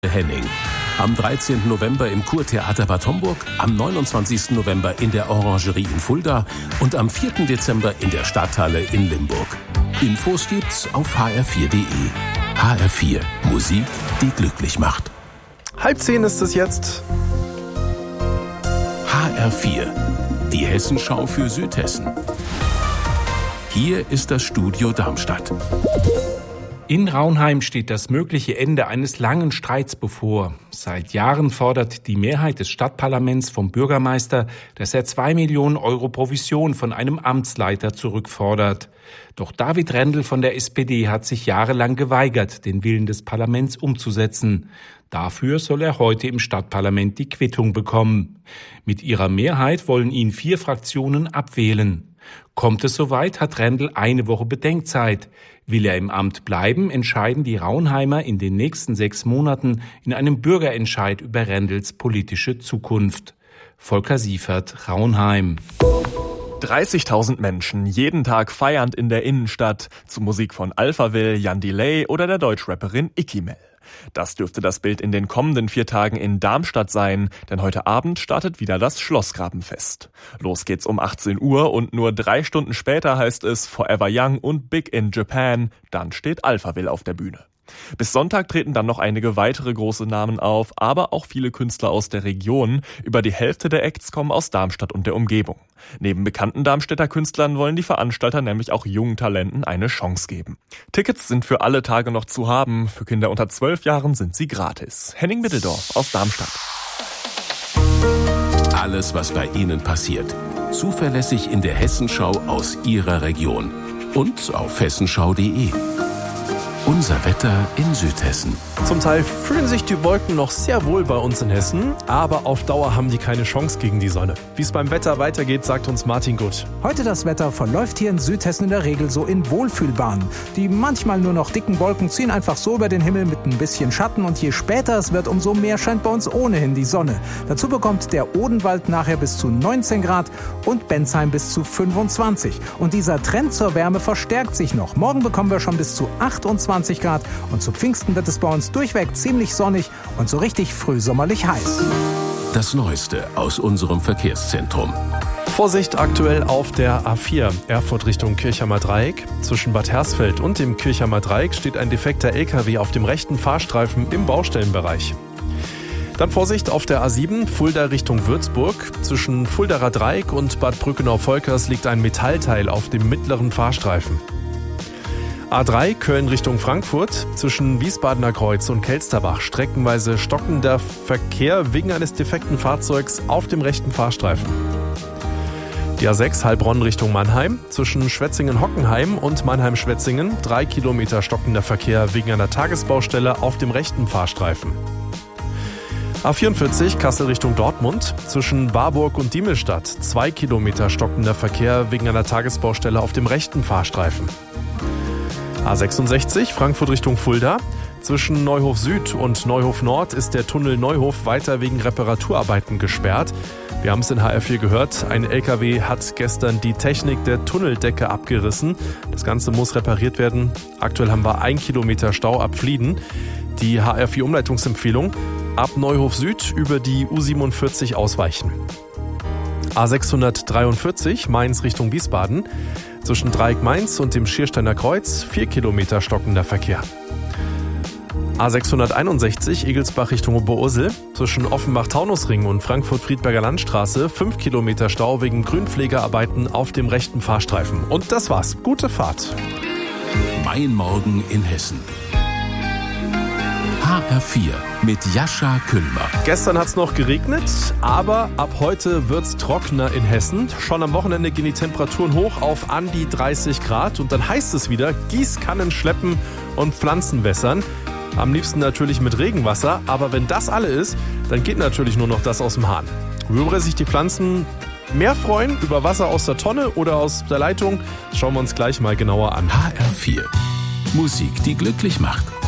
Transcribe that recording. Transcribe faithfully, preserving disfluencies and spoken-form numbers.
Henning. Am dreizehnten November im Kurtheater Bad Homburg, am neunundzwanzigsten November in der Orangerie in Fulda und am vierten Dezember in der Stadthalle in Limburg. Infos gibt's auf h r vier punkt d e. H R vier. Musik, die glücklich macht. Halb zehn ist es jetzt. H R vier. Die Hessenschau für Südhessen. Hier ist das Studio Darmstadt. In Raunheim steht das mögliche Ende eines langen Streits bevor. Seit Jahren fordert die Mehrheit des Stadtparlaments vom Bürgermeister, dass er zwei Millionen Euro Provision von einem Amtsleiter zurückfordert. Doch David Rendel von der S P D hat sich jahrelang geweigert, den Willen des Parlaments umzusetzen. Dafür soll er heute im Stadtparlament die Quittung bekommen. Mit ihrer Mehrheit wollen ihn vier Fraktionen abwählen. Kommt es soweit, hat Rendel eine Woche Bedenkzeit. Will er im Amt bleiben, entscheiden die Raunheimer in den nächsten sechs Monaten in einem Bürgerentscheid über Rendels politische Zukunft. Volker Siefert, Raunheim. dreißigtausend Menschen, jeden Tag feiernd in der Innenstadt, zu Musik von Alphaville, Jan Delay oder der Deutschrapperin Ikimel. Das dürfte das Bild in den kommenden vier Tagen in Darmstadt sein, denn heute Abend startet wieder das Schlossgrabenfest. Los geht's um achtzehn Uhr und nur drei Stunden später heißt es Forever Young und Big in Japan, dann steht Alphaville auf der Bühne. Bis Sonntag treten dann noch einige weitere große Namen auf, aber auch viele Künstler aus der Region. Über die Hälfte der Acts kommen aus Darmstadt und der Umgebung. Neben bekannten Darmstädter Künstlern wollen die Veranstalter nämlich auch jungen Talenten eine Chance geben. Tickets sind für alle Tage noch zu haben. Für Kinder unter zwölf Jahren sind sie gratis. Henning Mitteldorf aus Darmstadt. Alles, was bei Ihnen passiert. Zuverlässig in der Hessenschau aus Ihrer Region. Und auf hessenschau punkt de. Unser Wetter in Südhessen. Zum Teil fühlen sich die Wolken noch sehr wohl bei uns in Hessen, aber auf Dauer haben die keine Chance gegen die Sonne. Wie es beim Wetter weitergeht, sagt uns Martin Gutt. Heute das Wetter verläuft hier in Südhessen in der Regel so in Wohlfühlbahnen. Die manchmal nur noch dicken Wolken ziehen einfach so über den Himmel mit ein bisschen Schatten und je später es wird, umso mehr scheint bei uns ohnehin die Sonne. Dazu bekommt der Odenwald nachher bis zu neunzehn Grad und Bensheim bis zu fünfundzwanzig. Und dieser Trend zur Wärme verstärkt sich noch. Morgen bekommen wir schon bis zu achtundzwanzig Grad und zu Pfingsten wird es bei uns durchweg ziemlich sonnig und so richtig frühsommerlich heiß. Das Neueste aus unserem Verkehrszentrum. Vorsicht aktuell auf der A vier, Erfurt Richtung Kirchheimer Dreieck. Zwischen Bad Hersfeld und dem Kirchheimer Dreieck steht ein defekter L K W auf dem rechten Fahrstreifen im Baustellenbereich. Dann Vorsicht auf der A sieben, Fulda Richtung Würzburg. Zwischen Fuldaer Dreieck und Bad Brückenau-Volkers liegt ein Metallteil auf dem mittleren Fahrstreifen. A drei Köln Richtung Frankfurt, zwischen Wiesbadener Kreuz und Kelsterbach streckenweise stockender Verkehr wegen eines defekten Fahrzeugs auf dem rechten Fahrstreifen. Die A sechs Heilbronn Richtung Mannheim, zwischen Schwetzingen-Hockenheim und Mannheim-Schwetzingen drei Kilometer stockender Verkehr wegen einer Tagesbaustelle auf dem rechten Fahrstreifen. A vierundvierzig Kassel Richtung Dortmund, zwischen Warburg und Diemelstadt zwei Kilometer stockender Verkehr wegen einer Tagesbaustelle auf dem rechten Fahrstreifen. A sechsundsechzig Frankfurt Richtung Fulda. Zwischen Neuhof Süd und Neuhof Nord ist der Tunnel Neuhof weiter wegen Reparaturarbeiten gesperrt. Wir haben es in H R vier gehört, ein L K W hat gestern die Technik der Tunneldecke abgerissen. Das Ganze muss repariert werden. Aktuell haben wir ein Kilometer Stau ab Flieden. Die H R vier Umleitungsempfehlung: ab Neuhof Süd über die U siebenundvierzig ausweichen. A sechshundertdreiundvierzig Mainz Richtung Wiesbaden. Zwischen Dreieck Mainz und dem Schiersteiner Kreuz vier Kilometer stockender Verkehr. A sechshunderteinundsechzig Egelsbach Richtung Oberursel. Zwischen Offenbach-Taunusring und Frankfurt-Friedberger Landstraße fünf Kilometer Stau wegen Grünpflegearbeiten auf dem rechten Fahrstreifen. Und das war's. Gute Fahrt. Mein Morgen in Hessen. H R vier mit Jascha Kühlmer. Gestern hat's noch geregnet, aber ab heute wird's trockener in Hessen. Schon am Wochenende gehen die Temperaturen hoch auf an die dreißig Grad und dann heißt es wieder Gießkannen schleppen und Pflanzen wässern. Am liebsten natürlich mit Regenwasser, aber wenn das alle ist, dann geht natürlich nur noch das aus dem Hahn. Worüber sich die Pflanzen mehr freuen, über Wasser aus der Tonne oder aus der Leitung, schauen wir uns gleich mal genauer an. H R vier. Musik, die glücklich macht.